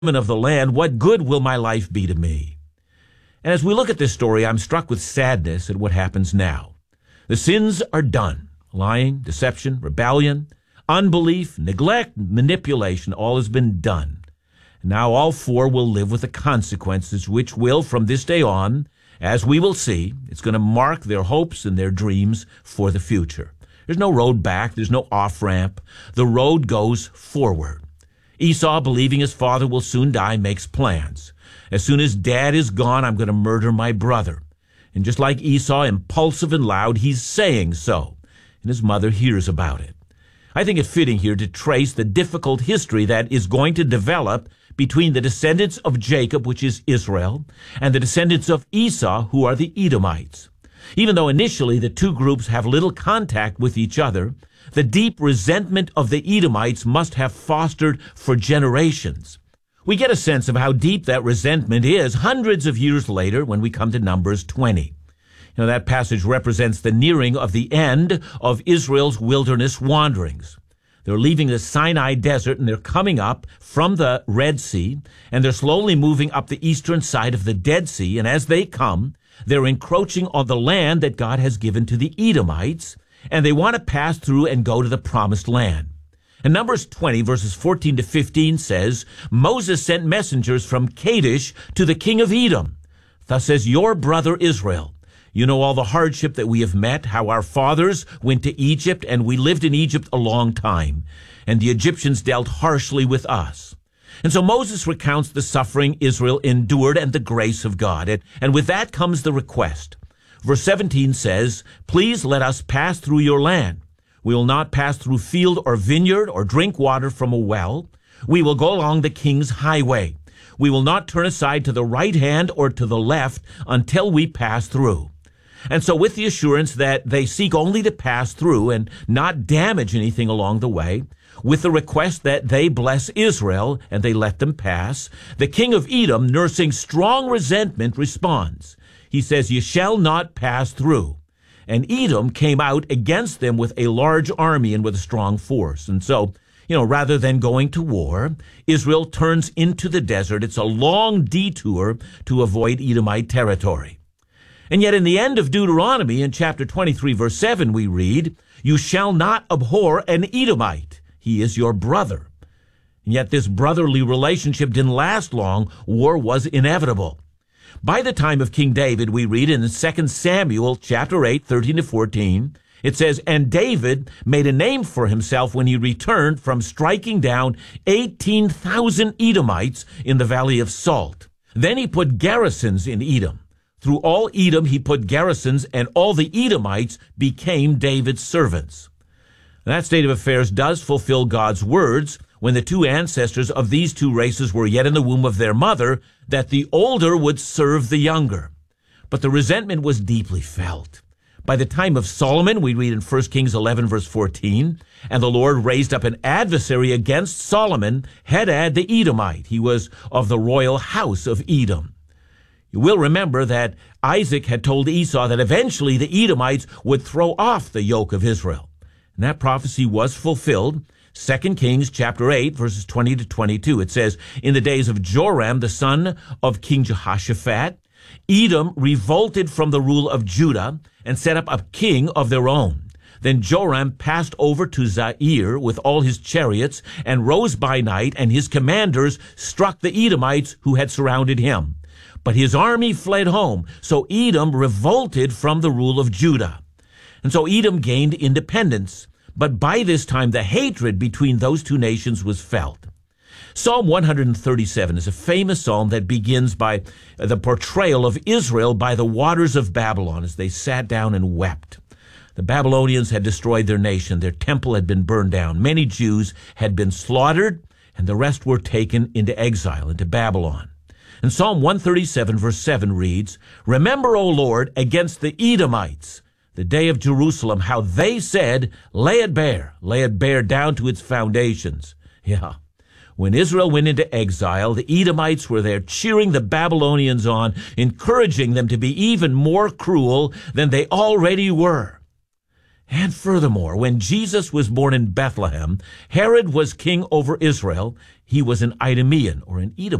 of the land, what good will my life be to me? And as we look at this story, I'm struck with sadness at what happens now. The sins are done. Lying, deception, rebellion, unbelief, neglect, manipulation, all has been done. And now all four will live with the consequences, which will, from this day on, as we will see, it's going to mark their hopes and their dreams for the future. There's no road back. There's no off-ramp. The road goes forward. Esau, believing his father will soon die, makes plans. As soon as dad is gone, I'm going to murder my brother. And just like Esau, impulsive and loud, he's saying so. And his mother hears about it. I think it fitting here to trace the difficult history that is going to develop between the descendants of Jacob, which is Israel, and the descendants of Esau, who are the Edomites. Even though initially the two groups have little contact with each other, the deep resentment of the Edomites must have fostered for generations. We get a sense of how deep that resentment is hundreds of years later when we come to Numbers 20. That passage represents the nearing of the end of Israel's wilderness wanderings. They're leaving the Sinai desert and they're coming up from the Red Sea, and they're slowly moving up the eastern side of the Dead Sea, and as they come, they're encroaching on the land that God has given to the Edomites, and they want to pass through and go to the promised land. And Numbers 20, verses 14 to 15 says, Moses sent messengers from Kadesh to the king of Edom. Thus says your brother Israel, you know all the hardship that we have met, how our fathers went to Egypt, and we lived in Egypt a long time, and the Egyptians dealt harshly with us. And so Moses recounts the suffering Israel endured and the grace of God. And with that comes the request. Verse 17 says, please let us pass through your land. We will not pass through field or vineyard or drink water from a well. We will go along the king's highway. We will not turn aside to the right hand or to the left until we pass through. And so with the assurance that they seek only to pass through and not damage anything along the way, with the request that they bless Israel and they let them pass, the king of Edom, nursing strong resentment, responds. He says, you shall not pass through. And Edom came out against them with a large army and with a strong force. And so, rather than going to war, Israel turns into the desert. It's a long detour to avoid Edomite territory. And yet in the end of Deuteronomy, in chapter 23, verse 7, we read, you shall not abhor an Edomite. He is your brother. And yet this brotherly relationship didn't last long. War was inevitable. By the time of King David, we read in 2 Samuel chapter 8, 13 to 14, it says, and David made a name for himself when he returned from striking down 18,000 Edomites in the Valley of Salt. Then he put garrisons in Edom. Through all Edom he put garrisons, and all the Edomites became David's servants. That state of affairs does fulfill God's words when the two ancestors of these two races were yet in the womb of their mother, that the older would serve the younger. But the resentment was deeply felt. By the time of Solomon, we read in 1 Kings 11, verse 14, and the Lord raised up an adversary against Solomon, Hadad the Edomite. He was of the royal house of Edom. You will remember that Isaac had told Esau that eventually the Edomites would throw off the yoke of Israel. And that prophecy was fulfilled. 2 Kings chapter 8, verses 20 to 22. It says, in the days of Joram, the son of King Jehoshaphat, Edom revolted from the rule of Judah and set up a king of their own. Then Joram passed over to Zair with all his chariots and rose by night, and his commanders struck the Edomites who had surrounded him. But his army fled home, so Edom revolted from the rule of Judah. And so Edom gained independence, but by this time the hatred between those two nations was felt. Psalm 137 is a famous psalm that begins by the portrayal of Israel by the waters of Babylon as they sat down and wept. The Babylonians had destroyed their nation. Their temple had been burned down. Many Jews had been slaughtered, and the rest were taken into exile, into Babylon. And Psalm 137, verse 7 reads, remember, O Lord, against the Edomites, the day of Jerusalem, how they said, lay it bare down to its foundations. Yeah. When Israel went into exile, the Edomites were there cheering the Babylonians on, encouraging them to be even more cruel than they already were. And furthermore, when Jesus was born in Bethlehem, Herod was king over Israel. he was an Idumean or an Edomite.